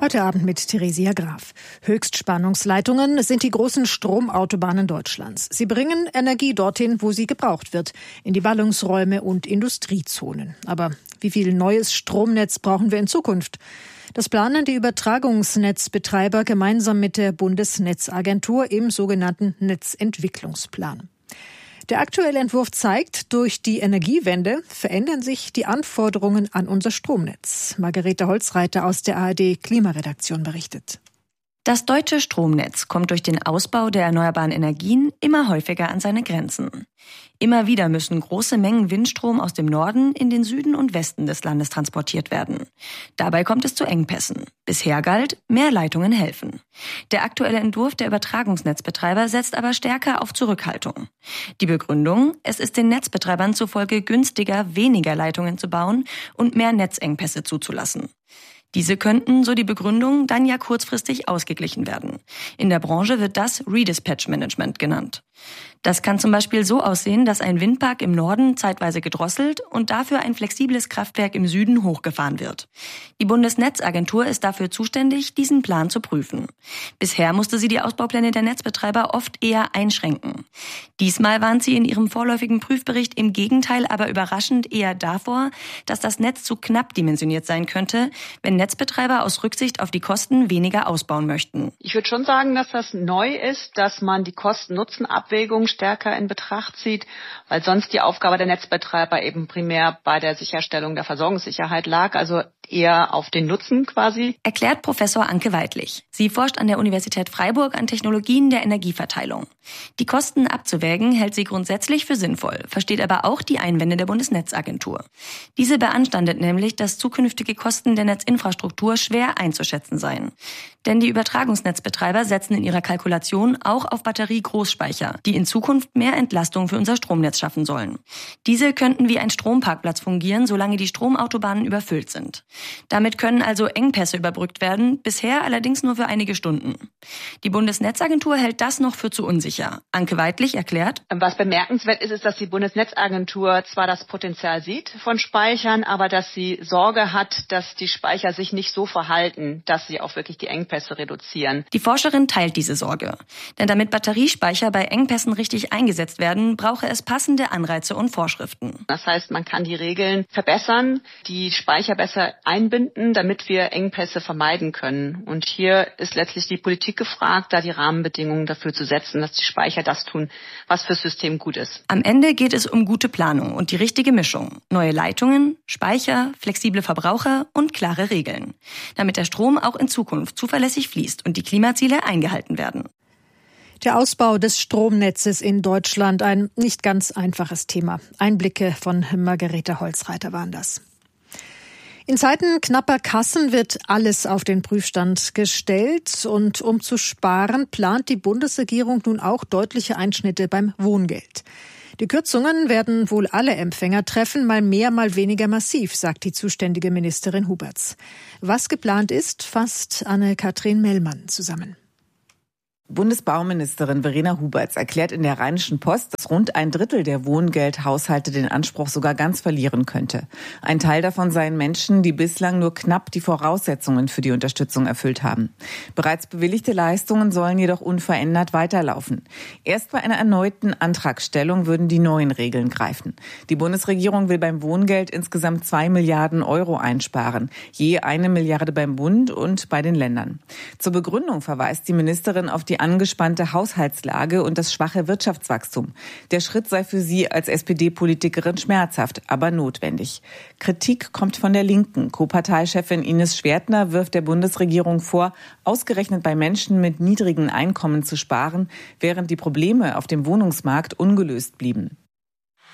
Heute Abend mit Theresia Graf. Höchstspannungsleitungen sind die großen Stromautobahnen Deutschlands. Sie bringen Energie dorthin, wo sie gebraucht wird, in die Ballungsräume und Industriezonen. Aber wie viel neues Stromnetz brauchen wir in Zukunft? Das planen die Übertragungsnetzbetreiber gemeinsam mit der Bundesnetzagentur im sogenannten Netzentwicklungsplan. Der aktuelle Entwurf zeigt, durch die Energiewende verändern sich die Anforderungen an unser Stromnetz. Margarete Holzreiter aus der ARD-Klimaredaktion berichtet. Das deutsche Stromnetz kommt durch den Ausbau der erneuerbaren Energien immer häufiger an seine Grenzen. Immer wieder müssen große Mengen Windstrom aus dem Norden in den Süden und Westen des Landes transportiert werden. Dabei kommt es zu Engpässen. Bisher galt, mehr Leitungen helfen. Der aktuelle Entwurf der Übertragungsnetzbetreiber setzt aber stärker auf Zurückhaltung. Die Begründung: Es ist den Netzbetreibern zufolge günstiger, weniger Leitungen zu bauen und mehr Netzengpässe zuzulassen. Diese könnten, so die Begründung, dann ja kurzfristig ausgeglichen werden. In der Branche wird das Redispatch-Management genannt. Das kann zum Beispiel so aussehen, dass ein Windpark im Norden zeitweise gedrosselt und dafür ein flexibles Kraftwerk im Süden hochgefahren wird. Die Bundesnetzagentur ist dafür zuständig, diesen Plan zu prüfen. Bisher musste sie die Ausbaupläne der Netzbetreiber oft eher einschränken. Diesmal warnt sie in ihrem vorläufigen Prüfbericht im Gegenteil aber überraschend eher davor, dass das Netz zu knapp dimensioniert sein könnte, wenn Netzbetreiber aus Rücksicht auf die Kosten weniger ausbauen möchten. Ich würde schon sagen, dass das neu ist, dass man die Kosten-Nutzen-Abwägung stärker in Betracht zieht, weil sonst die Aufgabe der Netzbetreiber eben primär bei der Sicherstellung der Versorgungssicherheit lag, also eher auf den Nutzen quasi. Erklärt Professor Anke Weidlich. Sie forscht an der Universität Freiburg an Technologien der Energieverteilung. Die Kosten abzuwägen hält sie grundsätzlich für sinnvoll, versteht aber auch die Einwände der Bundesnetzagentur. Diese beanstandet nämlich, dass zukünftige Kosten der Netzinfrastruktur schwer einzuschätzen seien. Denn die Übertragungsnetzbetreiber setzen in ihrer Kalkulation auch auf Batterie-Großspeicher, die in Zukunft mehr Entlastung für unser Stromnetz schaffen sollen. Diese könnten wie ein Stromparkplatz fungieren, solange die Stromautobahnen überfüllt sind. Damit können also Engpässe überbrückt werden, bisher allerdings nur für einige Stunden. Die Bundesnetzagentur hält das noch für zu unsicher. Anke Weidlich erklärt: Was bemerkenswert ist, dass die Bundesnetzagentur zwar das Potenzial sieht von Speichern, aber dass sie Sorge hat, dass die Speicher sich nicht so verhalten, dass sie auch wirklich die Engpässe reduzieren. Die Forscherin teilt diese Sorge. Denn damit Batteriespeicher bei Engpässen richtig eingesetzt werden, brauche es passende Anreize und Vorschriften. Das heißt, man kann die Regeln verbessern, die Speicher besser einbinden, damit wir Engpässe vermeiden können. Und hier ist letztlich die Politik gefragt, da die Rahmenbedingungen dafür zu setzen, dass die Speicher das tun, was fürs System gut ist. Am Ende geht es um gute Planung und die richtige Mischung. Neue Leitungen, Speicher, flexible Verbraucher und klare Regeln. Damit der Strom auch in Zukunft zuverlässig fließt und die Klimaziele eingehalten werden. Der Ausbau des Stromnetzes in Deutschland, ein nicht ganz einfaches Thema. Einblicke von Margarete Holzreiter waren das. In Zeiten knapper Kassen wird alles auf den Prüfstand gestellt. Und um zu sparen, plant die Bundesregierung nun auch deutliche Einschnitte beim Wohngeld. Die Kürzungen werden wohl alle Empfänger treffen, mal mehr, mal weniger massiv, sagt die zuständige Ministerin Huberts. Was geplant ist, fasst Anne-Kathrin Mellmann zusammen. Bundesbauministerin Verena Huberts erklärt in der Rheinischen Post, dass rund ein Drittel der Wohngeldhaushalte den Anspruch sogar ganz verlieren könnte. Ein Teil davon seien Menschen, die bislang nur knapp die Voraussetzungen für die Unterstützung erfüllt haben. Bereits bewilligte Leistungen sollen jedoch unverändert weiterlaufen. Erst bei einer erneuten Antragstellung würden die neuen Regeln greifen. Die Bundesregierung will beim Wohngeld insgesamt 2 Milliarden Euro einsparen, je 1 Milliarde beim Bund und bei den Ländern. Zur Begründung verweist die Ministerin auf die angespannte Haushaltslage und das schwache Wirtschaftswachstum. Der Schritt sei für sie als SPD-Politikerin schmerzhaft, aber notwendig. Kritik kommt von der Linken. Co-Parteichefin Ines Schwertner wirft der Bundesregierung vor, ausgerechnet bei Menschen mit niedrigen Einkommen zu sparen, während die Probleme auf dem Wohnungsmarkt ungelöst blieben.